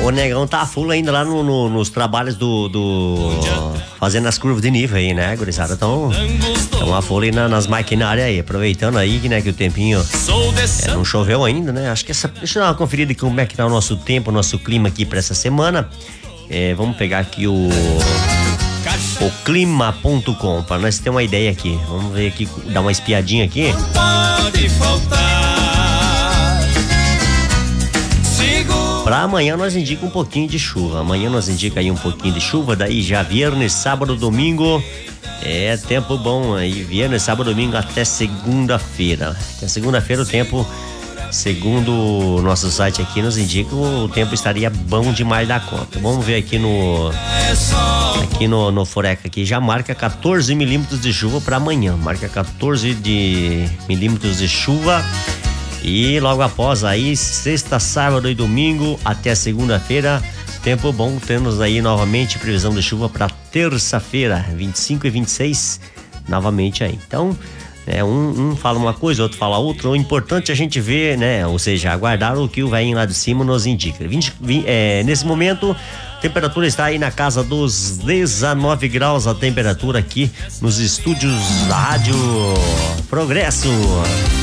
O Negão tá full ainda lá nos trabalhos fazendo as curvas de nível aí, né, gurizada? Então a full aí nas maquinárias aí, aproveitando aí, né, que o tempinho não choveu ainda, né? Acho que deixa eu dar uma conferida aqui como é que tá o nosso tempo, o nosso clima aqui pra essa semana. Vamos pegar aqui o clima.com para nós ter uma ideia aqui. Vamos ver aqui, dar uma espiadinha aqui. Pode faltar. Para amanhã nós indica um pouquinho de chuva. Amanhã nós indica aí um pouquinho de chuva, daí já viernes, sábado, domingo. Tempo bom aí, viernes, sábado, domingo até segunda-feira. Até segunda-feira o tempo, segundo o nosso site aqui, nos indica o tempo estaria bom demais da conta. Vamos ver aqui no Foreca aqui, já marca 14 milímetros de chuva para amanhã, marca 14 milímetros de chuva. E logo após aí, sexta, sábado e domingo até segunda-feira, tempo bom. Temos aí novamente previsão de chuva para terça-feira, 25 e 26, novamente aí. Então, um fala uma coisa, outro fala outra. O importante é a gente ver, né? Ou seja, aguardar o que o velhinho lá de cima nos indica. Nesse momento, a temperatura está aí na casa dos 19 graus, a temperatura aqui nos estúdios da Rádio Progresso.